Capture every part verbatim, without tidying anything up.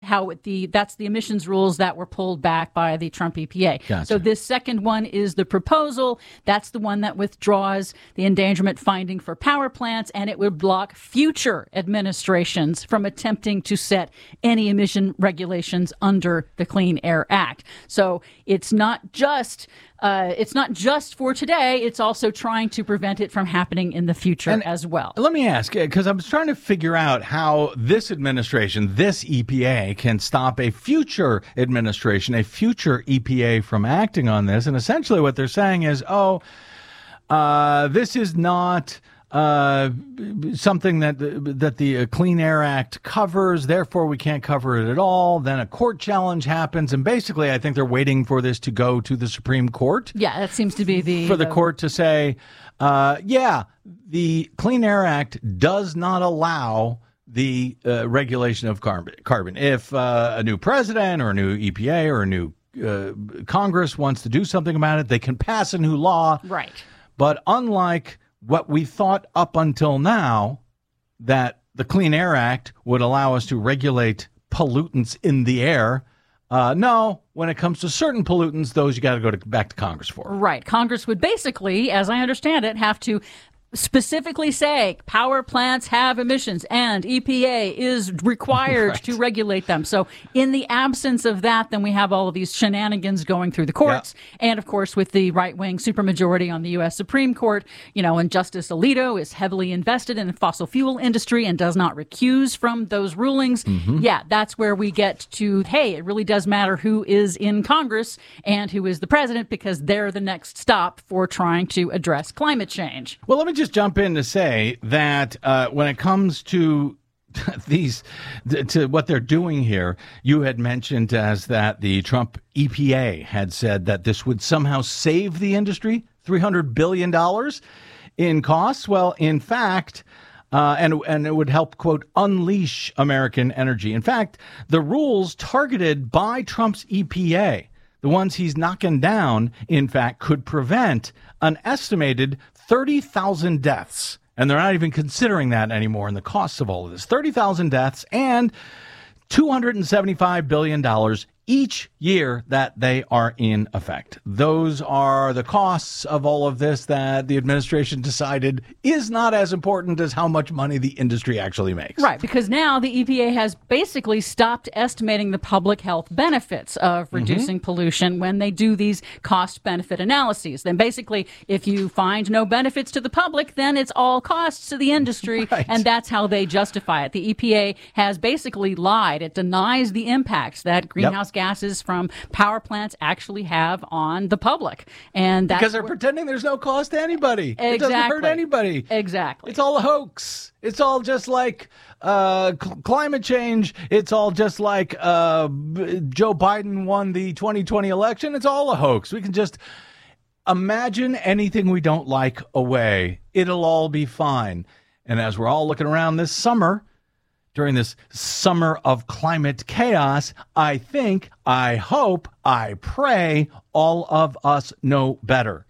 how the that's the emissions rules that were pulled back by the Trump E P A. Gotcha. So this second one is the proposal. That's the one that withdraws the endangerment finding for power plants, and it would block future administrations from attempting to set any emission regulations under the Clean Air Act. So it's not just uh, it's not just for today. It's also trying to prevent it from happening in the future And as well. Let me ask, because I was trying to figure out how this administration, this E P A, can stop a future administration, a future E P A from acting on this. And essentially what they're saying is, oh, uh, this is not uh, something that that the Clean Air Act covers, therefore we can't cover it at all. Then a court challenge happens, and basically I think they're waiting for this to go to the Supreme Court. Yeah, that seems to be the... For the uh, court to say, uh, yeah, the Clean Air Act does not allow the uh, regulation of carbon. carbon. If uh, a new president or a new E P A or a new uh, Congress wants to do something about it, they can pass a new law. Right. But unlike what we thought up until now, that the Clean Air Act would allow us to regulate pollutants in the air, uh, no, when it comes to certain pollutants, those you got to go to, back to Congress for. Right. Congress would basically, as I understand it, have to specifically say power plants have emissions and E P A is required Right. to regulate them. So in the absence of that, then we have all of these shenanigans going through the courts. Yep. And of course, with the right-wing supermajority on the U S Supreme Court, you know, and Justice Alito is heavily invested in the fossil fuel industry and does not recuse from those rulings. Mm-hmm. Yeah, that's where we get to, hey, it really does matter who is in Congress and who is the president, because they're the next stop for trying to address climate change. Well, let me just jump in to say that uh, when it comes to these, to what they're doing here, you had mentioned as that the Trump E P A had said that this would somehow save the industry three hundred billion dollars in costs. Well, in fact, uh, and and it would help, quote, unleash American energy. In fact, the rules targeted by Trump's E P A, the ones he's knocking down, in fact, could prevent an estimated thirty thousand deaths. And they're not even considering that anymore in the costs of all of this. thirty thousand deaths and two hundred seventy-five billion dollars each year that they are in effect. Those are the costs of all of this that the administration decided is not as important as how much money the industry actually makes. Right, because now the E P A has basically stopped estimating the public health benefits of reducing mm-hmm. pollution when they do these cost-benefit analyses. Then basically, if you find no benefits to the public, then it's all costs to the industry, right. and that's how they justify it. The E P A has basically lied. It denies the impacts that greenhouse yep. gases from power plants actually have on the public. And that's because they're wh- pretending there's no cost to anybody. Exactly. It doesn't hurt anybody. Exactly. It's all a hoax. It's all just like uh, cl- climate change. It's all just like uh, B- Joe Biden won the twenty twenty election. It's all a hoax. We can just imagine anything we don't like away. It'll all be fine. And as we're all looking around this summer, during this summer of climate chaos, I think, I hope, I pray all of us know better.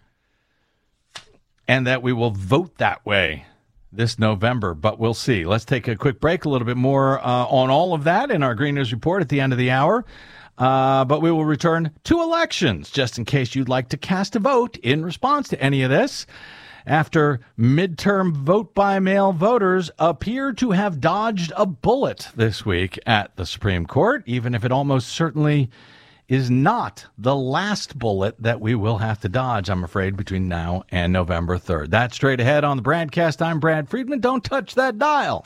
And that we will vote that way this November, but we'll see. Let's take a quick break, a little bit more uh, on all of that in our Green News Report at the end of the hour. Uh, but we will return to elections, just in case you'd like to cast a vote in response to any of this. After midterm vote-by-mail voters appear to have dodged a bullet this week at the Supreme Court, even if it almost certainly is not the last bullet that we will have to dodge, I'm afraid, between now and November third. That's straight ahead on the BradCast. I'm Brad Friedman. Don't touch that dial.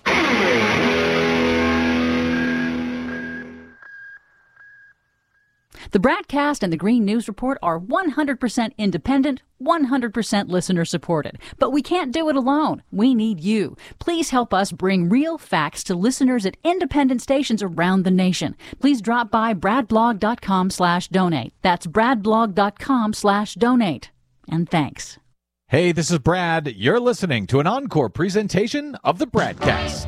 The BradCast and the Green News Report are one hundred percent independent, one hundred percent listener-supported. But we can't do it alone. We need you. Please help us bring real facts to listeners at independent stations around the nation. Please drop by bradblog.com slash donate. That's bradblog.com slash donate. And thanks. Hey, this is Brad. You're listening to an encore presentation of the BradCast.